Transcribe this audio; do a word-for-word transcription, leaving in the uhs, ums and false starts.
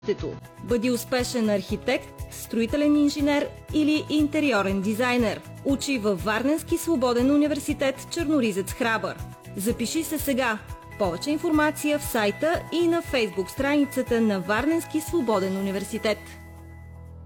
Бъди успешен архитект, строителен инженер или интериорен дизайнер. Учи във Варненски свободен университет Черноризец Храбър. Запиши се сега. Повече информация в сайта и на Фейсбук страницата на Варненски свободен университет.